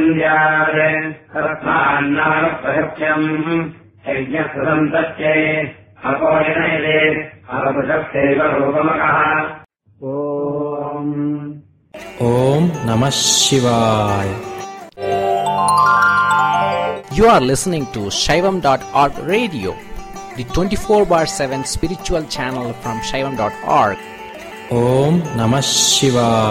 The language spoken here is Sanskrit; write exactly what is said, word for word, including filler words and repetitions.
सन्द्यात् तस्मान्नाप्रसत्यम् यज्ञकृतम् तस्यै अपोयनयते अपृषक्तेव रूपमकः ओम् Om Namah Shivaya. You are listening to Shaivam dot org radio, the twenty-four bar seven spiritual channel from Shaivam dot org. Om Namah Shivaya.